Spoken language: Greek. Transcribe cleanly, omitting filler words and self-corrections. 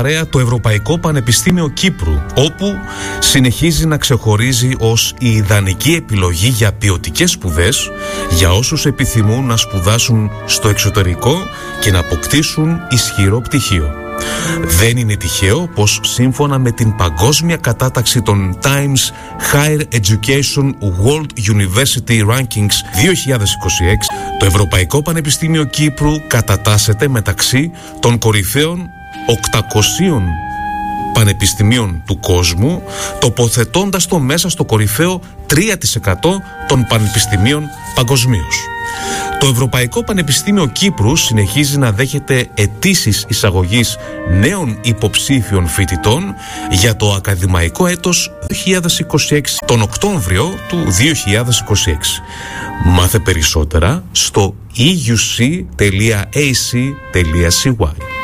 παρέα το Ευρωπαϊκό Πανεπιστήμιο Κύπρου, όπου συνεχίζει να ξεχωρίζει ως η ιδανική επιλογή για ποιοτικές σπουδές για όσους επιθυμούν να σπουδάσουν στο εξωτερικό και να αποκτήσουν ισχυρό πτυχίο. Δεν είναι τυχαίο πως σύμφωνα με την παγκόσμια κατάταξη των Times Higher Education World University Rankings 2026, το Ευρωπαϊκό Πανεπιστήμιο Κύπρου κατατάσσεται μεταξύ των κορυφαίων 800 πανεπιστημίων του κόσμου, τοποθετώντας το μέσα στο κορυφαίο 3% των πανεπιστημίων παγκοσμίως. Το Ευρωπαϊκό Πανεπιστήμιο Κύπρου συνεχίζει να δέχεται αιτήσεις εισαγωγής νέων υποψήφιων φοιτητών για το ακαδημαϊκό έτος 2026 τον Οκτώβριο του 2026. Μάθε περισσότερα στο euc.ac.cy.